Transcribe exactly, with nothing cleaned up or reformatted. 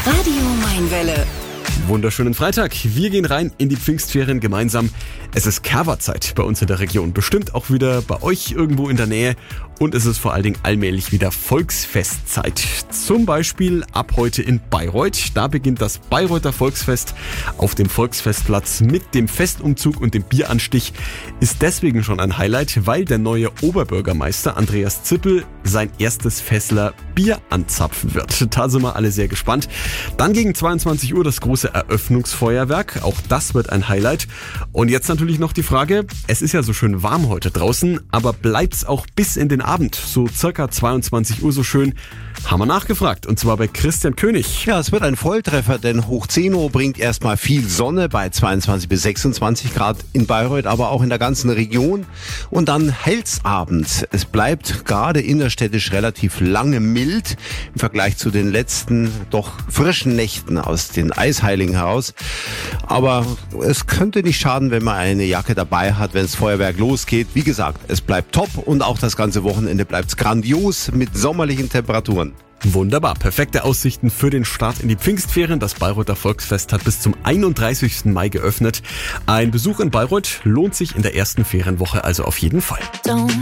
Radio Mainwelle. Wunderschönen Freitag. Wir gehen rein in die Pfingstferien gemeinsam. Es ist Kerwa-Zeit bei uns in der Region. Bestimmt auch wieder bei euch irgendwo in der Nähe. Und es ist vor allen Dingen allmählich wieder Volksfestzeit. Zum Beispiel ab heute in Bayreuth. Da beginnt das Bayreuther Volksfest auf dem Volksfestplatz mit dem Festumzug und dem Bieranstich. Ist deswegen schon ein Highlight, weil der neue Oberbürgermeister Andreas Zippel sein erstes Fässler Bier anzapfen wird. Da sind wir alle sehr gespannt. Dann gegen zweiundzwanzig Uhr das große Eröffnungsfeuerwerk. Auch das wird ein Highlight. Und jetzt natürlich noch die Frage, es ist ja so schön warm heute draußen, aber bleibt's auch bis in den Abend, so circa zweiundzwanzig Uhr so schön? Haben wir nachgefragt, und zwar bei Christian König. Ja, es wird ein Volltreffer, denn hoch zehn Uhr bringt erstmal viel Sonne bei zweiundzwanzig bis sechsundzwanzig Grad in Bayreuth, aber auch in der ganzen Region. Und dann hellt's abends. Es bleibt gerade innerstädtisch relativ lange mild im Vergleich zu den letzten doch frischen Nächten aus den Eisheiligen heraus. Aber es könnte nicht schaden, wenn man eine Jacke dabei hat, wenn das Feuerwerk losgeht. Wie gesagt, es bleibt top und auch das ganze Wochenende bleibt grandios mit sommerlichen Temperaturen. Wunderbar, perfekte Aussichten für den Start in die Pfingstferien. Das Bayreuther Volksfest hat bis zum einunddreißigsten Mai geöffnet. Ein Besuch in Bayreuth lohnt sich in der ersten Ferienwoche also auf jeden Fall. Don't